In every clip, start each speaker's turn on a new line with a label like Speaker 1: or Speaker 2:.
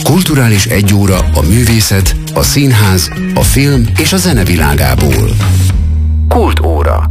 Speaker 1: Kulturális egyóra a művészet, a színház, a film és a zene világából. Kultóra.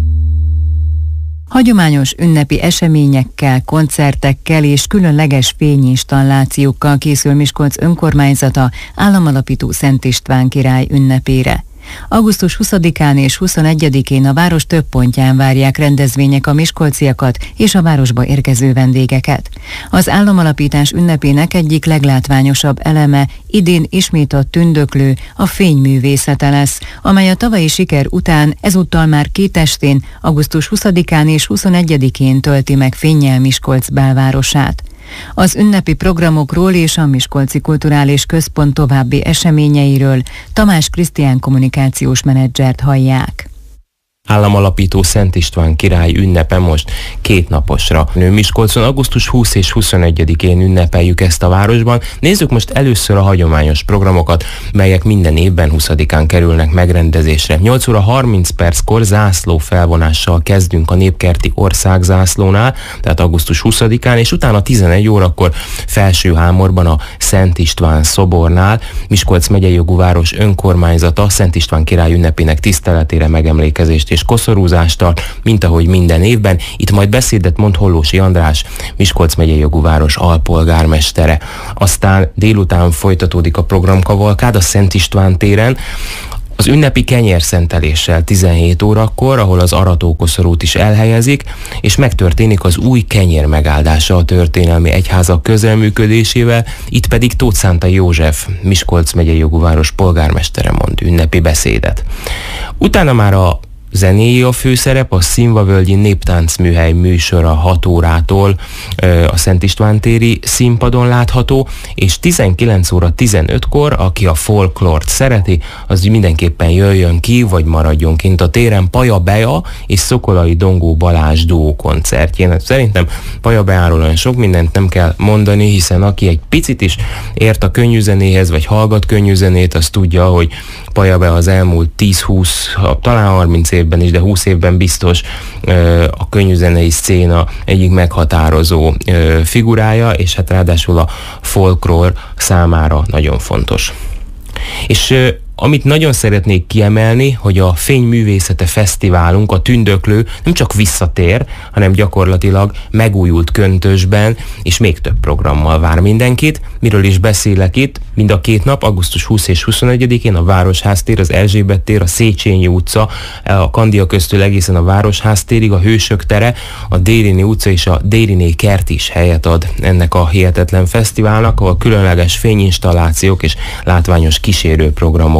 Speaker 2: Hagyományos ünnepi eseményekkel, koncertekkel és különleges fényinstallációkkal készül Miskolc önkormányzata államalapító Szent István király ünnepére. Augusztus 20-án és 21-én a város több pontján várják rendezvények a miskolciakat és a városba érkező vendégeket. Az államalapítás ünnepének egyik leglátványosabb eleme idén ismét a tündöklő, a fényművészete lesz, amely a tavalyi siker után ezúttal már két estén, augusztus 20-án és 21-én tölti meg fénnyel Miskolc belvárosát. Az ünnepi programokról és a Miskolci Kulturális Központ további eseményeiről Tamás Krisztián kommunikációs menedzsert hallják.
Speaker 3: Államalapító Szent István király ünnepe most 2 naposra nő Miskolcon. Augusztus 20 és 21-én ünnepeljük ezt a városban. Nézzük most először a hagyományos programokat, melyek minden évben 20-án kerülnek megrendezésre. 8 óra 30 perckor zászló felvonással kezdünk a Népkerti Országzászlónál, tehát augusztus 20-án, és utána 11 órakor Felsőhámorban a Szent István szobornál Miskolc megyei jogú város önkormányzata Szent István király ünnepének tiszteletére megemlékezést és koszorúzást tart, mint ahogy minden évben. Itt majd beszédet mond Hollósi András, Miskolc megyei jogú város alpolgármestere. Aztán délután folytatódik a programkavalkád a Szent István téren, az ünnepi kenyérszenteléssel 17 órakor, ahol az aratókoszorút is elhelyezik, és megtörténik az új kenyér megáldása a történelmi egyházak közelműködésével, itt pedig Tóth Szántai József, Miskolc megyei jogú város polgármestere mond ünnepi beszédet. Utána már a zenéi a főszerep, a Színvavölgyi Néptáncműhely műsora 6 órától a Szent István téri színpadon látható, és 19 óra 15-kor, aki a folklort szereti, az mindenképpen jöjjön ki, vagy maradjon kint a téren Paja Bea és Szokolai Dongó Balázs duó koncertjén. Szerintem Paja Beáról olyan sok mindent nem kell mondani, hiszen aki egy picit is ért a könnyűzenéhez, vagy hallgat könnyűzenét, az tudja, hogy Paja Bea az elmúlt 10-20, talán 30 évben is, de 20 évben biztos a könnyűzenei szcéna egyik meghatározó figurája, és hát ráadásul a folklór számára nagyon fontos. És amit nagyon szeretnék kiemelni, hogy a Fényművészete Fesztiválunk, a Tündöklő nem csak visszatér, hanem gyakorlatilag megújult köntösben, és még több programmal vár mindenkit. Miről is beszélek itt? Mind a 2 nap, augusztus 20 és 21-én a Városház tér, az Erzsébet tér, a Széchenyi utca, a Kandia köztől egészen a Városház térig, a Hősök tere, a Dériné utca és a Dériné kert is helyet ad ennek a hihetetlen fesztiválnak, ahol különleges fényinstallációk és látványos kísérőprogramok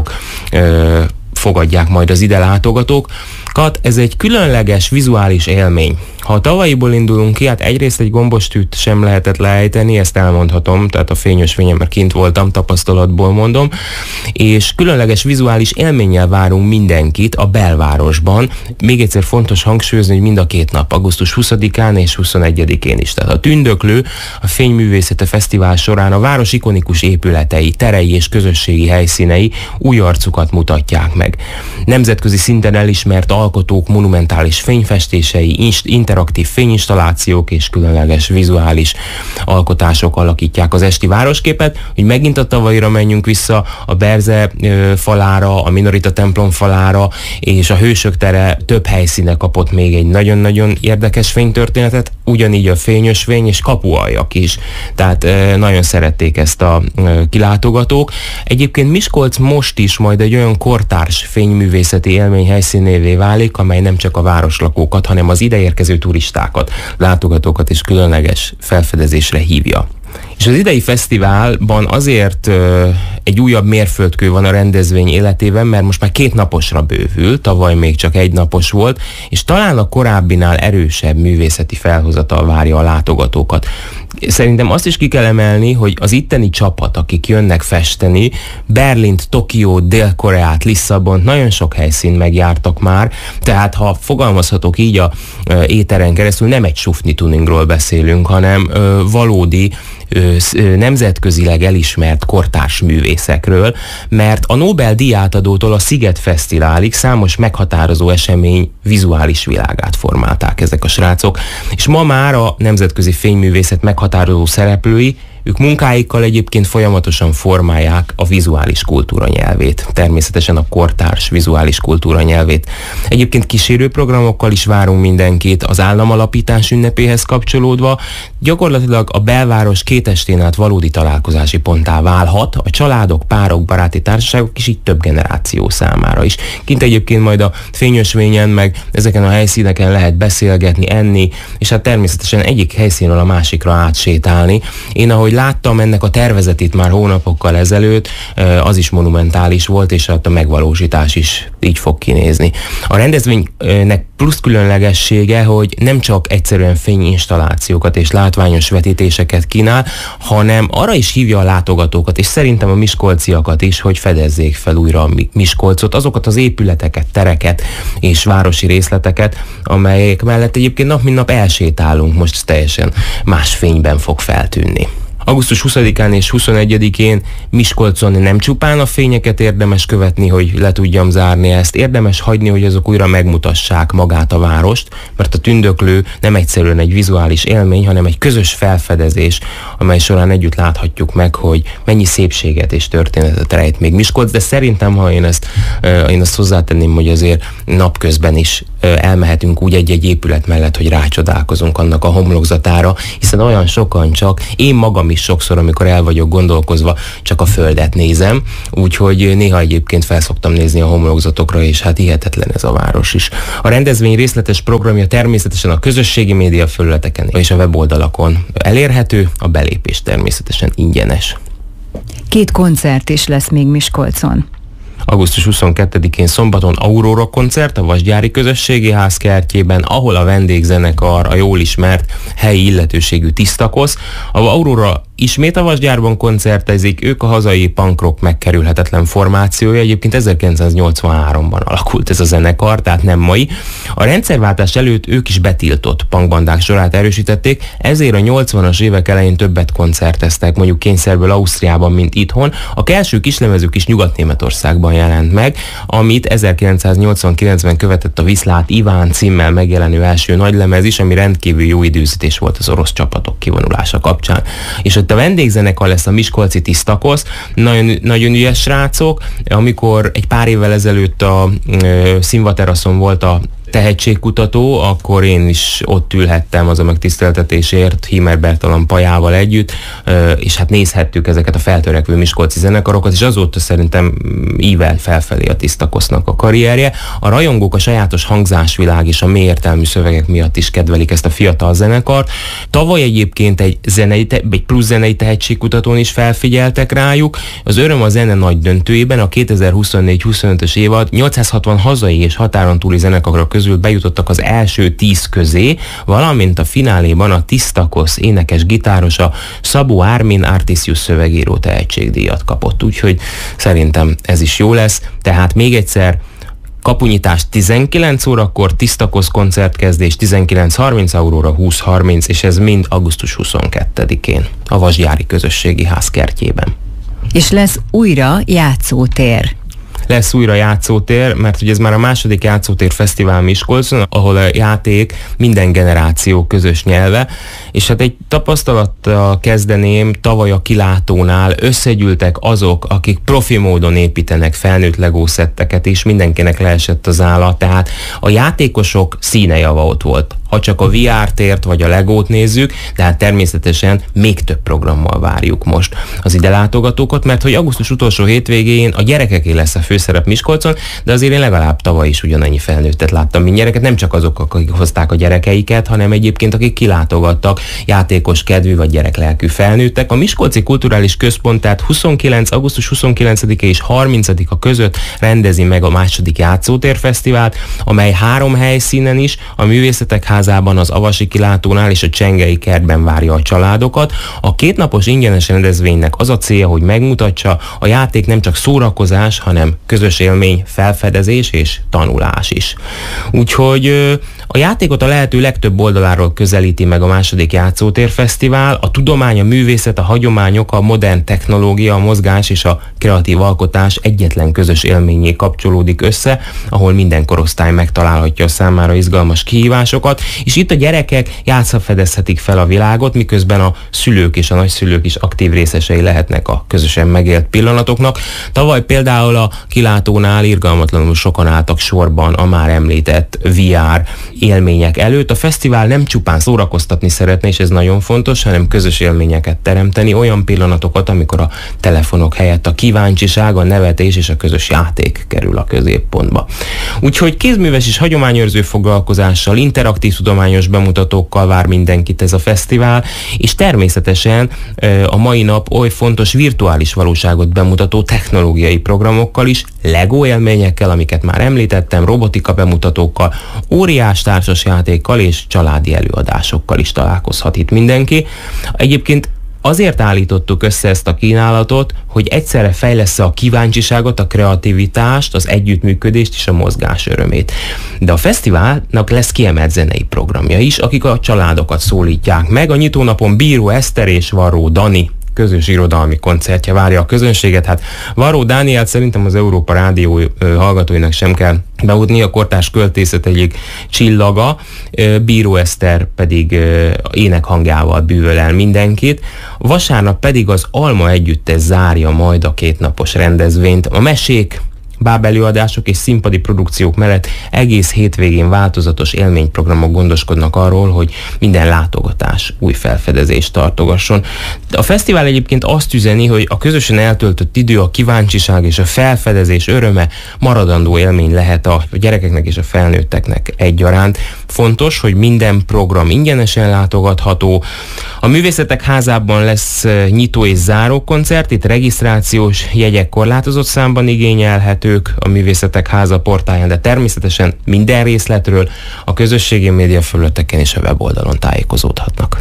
Speaker 3: fogadják majd az ide látogatókat. Ez egy különleges vizuális élmény. Ha a tavalyiból indulunk ki, hát egyrészt egy gombostűt sem lehetett lejteni, ezt elmondhatom, tehát a fényes fényem, mert kint voltam, tapasztalatból mondom, és különleges vizuális élménnyel várunk mindenkit a belvárosban. Még egyszer fontos hangsúlyozni, hogy mind a 2 nap, augusztus 20-án és 21-én is. Tehát a Tündöklő, a Fényművészete Fesztivál során a város ikonikus épületei, terei és közösségi helyszínei új arcukat mutatják meg. Nemzetközi szinten elismert alkotók monumentális fényfestései, interaktív fényinstallációk és különleges vizuális alkotások alakítják az esti városképet. Hogy megint a tavalyra menjünk vissza, a Berze falára, a Minorita templom falára és a Hősök tere több helyszíne kapott még egy nagyon-nagyon érdekes fénytörténetet, ugyanígy a Fényösvény és Kapualjak is. Tehát nagyon szerették ezt a kilátogatók. Egyébként Miskolc most is majd egy olyan kortárs fényművészeti élmény helyszínévé válik, amely nem csak a városlakókat, hanem az ideérkező turistákat, látogatókat is különleges felfedezésre hívja. És az idei fesztiválban azért egy újabb mérföldkő van a rendezvény életében, mert most már 2 naposra bővül, tavaly még csak 1 napos volt, és talán a korábbinál erősebb művészeti felhozatal várja a látogatókat. Szerintem azt is ki kell emelni, hogy az itteni csapat, akik jönnek festeni, Berlint, Tokiót, Dél-Koreát, Lisszabont, nagyon sok helyszín megjártak már, tehát ha fogalmazhatok így a éteren keresztül, nem egy sufni tuningról beszélünk, hanem valódi nemzetközileg elismert kortárs művészekről, mert a Nobel-díj átadótól a Sziget Fesztiválig számos meghatározó esemény vizuális világát formálták ezek a srácok, és ma már a nemzetközi fényművészet meghatározó szereplői Ők munkáikkal egyébként folyamatosan formálják a vizuális kultúra nyelvét, természetesen a kortárs vizuális kultúra nyelvét. Egyébként kísérőprogramokkal is várunk mindenkit az államalapítás ünnepéhez kapcsolódva. Gyakorlatilag a belváros 2 estén át valódi találkozási ponttá válhat a családok, párok, baráti társaságok és így több generáció számára is. Kint egyébként majd a fényösvényen, meg ezeken a helyszíneken lehet beszélgetni, enni, és hát természetesen egyik helyszínről a másikra átsétálni. Én ahogy láttam ennek a tervezetét már hónapokkal ezelőtt, az is monumentális volt, és hát a megvalósítás is így fog kinézni. A rendezvénynek plusz különlegessége, hogy nem csak egyszerűen fényinstallációkat és látványos vetítéseket kínál, hanem arra is hívja a látogatókat, és szerintem a miskolciakat is, hogy fedezzék fel újra a Miskolcot, azokat az épületeket, tereket és városi részleteket, amelyek mellett egyébként nap mint nap elsétálunk, most teljesen más fényben fog feltűnni. Augusztus 20-án és 21-én Miskolcon nem csupán a fényeket érdemes követni, hogy le tudjam zárni ezt, érdemes hagyni, hogy azok újra megmutassák magát a várost, mert a tündöklő nem egyszerűen egy vizuális élmény, hanem egy közös felfedezés, amely során együtt láthatjuk meg, hogy mennyi szépséget és történetet rejt még Miskolc, de szerintem, ha én ezt hozzátenném, hogy azért napközben is elmehetünk úgy egy-egy épület mellett, hogy rácsodálkozunk annak a homlokzatára, hiszen olyan sokan csak, én magam is sokszor, amikor el vagyok gondolkozva, csak a földet nézem, úgyhogy néha egyébként felszoktam nézni a homlokzatokra, és hát hihetetlen ez a város is. A rendezvény részletes programja természetesen a közösségi média felületeken és a weboldalakon elérhető, a belépés természetesen ingyenes.
Speaker 2: 2 koncert is lesz még Miskolcon.
Speaker 3: Augusztus 22-én szombaton Aurora koncert a Vasgyári Közösségi Ház kertjében, ahol a vendégzenekar a jól ismert helyi illetőségű Tisztakosz. A Aurora ismét a Vasgyárban koncertezik, ők a hazai punk rock megkerülhetetlen formációja, egyébként 1983-ban alakult ez a zenekar, tehát nem mai. A rendszerváltás előtt ők is betiltott punkbandák sorát erősítették, ezért a 80-as évek elején többet koncerteztek, mondjuk kényszerből Ausztriában, mint itthon. A első kislemezük is Nyugat-Németországban jelent meg, amit 1989-ben követett a Viszlát Iván címmel megjelenő első nagylemez is, ami rendkívül jó időzítés volt az orosz csapatok kivonulása kapcsán. És ott a vendégzenekar lesz a miskolci Tisztakosz, nagyon ügyes srácok. Amikor egy pár évvel ezelőtt a Színvateraszon volt a tehetségkutató, akkor én is ott ülhettem az a megtiszteltetésért Hímer Bertalan Pajával együtt, és hát nézhettük ezeket a feltörekvő miskolci zenekarokat, és azóta szerintem ível felfelé a Tisztakosznak a karrierje. A rajongók a sajátos hangzásvilág és a mély értelmű szövegek miatt is kedvelik ezt a fiatal zenekart. Tavaly egyébként egy plusz zenei tehetségkutatón is felfigyeltek rájuk. Az Öröm a zene nagy döntőjében a 2024-25-ös évad 860 hazai és határon túli zenekarok közül bejutottak az első 10 közé, valamint a fináléban a Tisztakosz énekes gitárosa Szabó Ármin Artisius szövegíró tehetségdíjat kapott. Úgyhogy szerintem ez is jó lesz. Tehát még egyszer, kapunyitás 19 órakor, Tisztakosz koncertkezdés 19:30, Aurora 20:30, és ez mind augusztus 22-én a Vasgyári Közösségi Ház kertjében.
Speaker 2: És lesz újra játszótér.
Speaker 3: Lesz újra játszótér, mert ugye ez már a második játszótér fesztivál Miskolcon, ahol a játék minden generáció közös nyelve, és hát egy tapasztalattal kezdeném, tavaly a Kilátónál összegyűltek azok, akik profi módon építenek felnőtt Lego szetteket is, mindenkinek leesett az álla, tehát a játékosok színejava ott volt. Ha csak a VR tért vagy a Legót nézzük, de hát természetesen még több programmal várjuk most az ide látogatókat, mert hogy augusztus utolsó hétvégén a gyerekeké lesz a főszerep Miskolcon, de azért én legalább tavaly is ugyanannyi felnőttet láttam, mint gyereket, nem csak azok, akik hozták a gyerekeiket, hanem egyébként akik kilátogattak, játékos kedvű vagy gyereklelkű felnőttek. A Miskolci Kulturális Központ tehát augusztus 29-e és 30-a között rendezi meg a második játszótérfesztivált, amely 3 helyszínen is, a Művészetek Házában, az Avasi Kilátónál és a Csengei kertben várja a családokat. A 2 napos ingyenes rendezvénynek az a célja, hogy megmutatsa, a játék nem csak szórakozás, hanem közös élmény, felfedezés és tanulás is. Úgyhogy a játékot a lehető legtöbb oldaláról közelíti meg a második Játszótér-fesztivál. A tudomány, a művészet, a hagyományok, a modern technológia, a mozgás és a kreatív alkotás egyetlen közös élményé kapcsolódik össze, ahol minden korosztály megtalálhatja a számára izgalmas kihívásokat, és itt a gyerekek játszafedezhetik fel a világot, miközben a szülők és a nagyszülők is aktív részesei lehetnek a közösen megélt pillanatoknak. Tavaly például a kilátónál irgalmatlanul sokan álltak sorban a már említett VR élmények előtt. A fesztivál nem csupán szórakoztatni szeretne, és ez nagyon fontos, hanem közös élményeket teremteni, olyan pillanatokat, amikor a telefonok helyett a kíváncsiság, a nevetés és a közös játék kerül a középpontba. Úgyhogy kézműves és hagyományőrző foglalkozással, interaktív tudományos bemutatókkal vár mindenkit ez a fesztivál, és természetesen a mai nap oly fontos virtuális valóságot bemutató technológiai programokkal is, Lego élményekkel, amiket már említettem, robotika bemutatókkal, óriás társasjátékkal és családi előadásokkal is találkozhat itt mindenki. Egyébként azért állítottuk össze ezt a kínálatot, hogy egyszerre fejlessze a kíváncsiságot, a kreativitást, az együttműködést és a mozgás örömét. De a fesztiválnak lesz kiemelt zenei programja is, akik a családokat szólítják meg. A nyitónapon Bíró Eszter és Varró Dani közös irodalmi koncertje várja a közönséget. Hát Varró Dánielt szerintem az Európa Rádió hallgatóinak sem kell bemutatni, a kortárs költészet egyik csillaga, Bíró Eszter pedig énekhangjával bűvöl el mindenkit. Vasárnap pedig az Alma Együttes zárja majd a kétnapos rendezvényt. A mesék, bábelőadások és színpadi produkciók mellett egész hétvégén változatos élményprogramok gondoskodnak arról, hogy minden látogatás új felfedezést tartogasson. A fesztivál egyébként azt üzeni, hogy a közösen eltöltött idő, a kíváncsiság és a felfedezés öröme maradandó élmény lehet a gyerekeknek és a felnőtteknek egyaránt. Fontos, hogy minden program ingyenesen látogatható. A Művészetek Házában lesz nyitó és záró koncert, itt regisztrációs jegyek korlátozott számban igényelhetők a Művészetek Háza portáján, de természetesen minden részletről a közösségi média felületeken és a weboldalon tájékozódhatnak.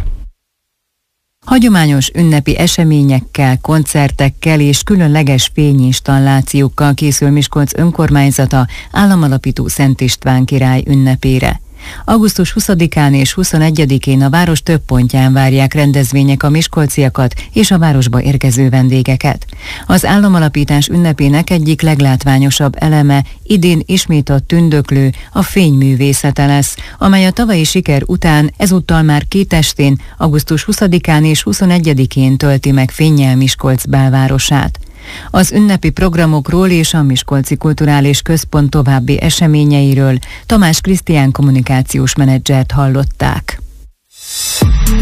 Speaker 2: Hagyományos ünnepi eseményekkel, koncertekkel és különleges fényinstallációkkal készül Miskolc önkormányzata államalapító Szent István király ünnepére. Augusztus 20-án és 21-én a város több pontján várják rendezvények a miskolciakat és a városba érkező vendégeket. Az államalapítás ünnepének egyik leglátványosabb eleme idén ismét a tündöklő, a fényművészete lesz, amely a tavalyi siker után ezúttal már két estén, augusztus 20-án és 21-én tölti meg fénnyel Miskolc belvárosát. Az ünnepi programokról és a Miskolci Kulturális Központ további eseményeiről Tamás Krisztián kommunikációs menedzsert hallották.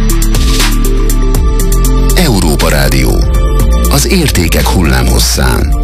Speaker 1: Európa Rádió. Az értékek hullámhosszán.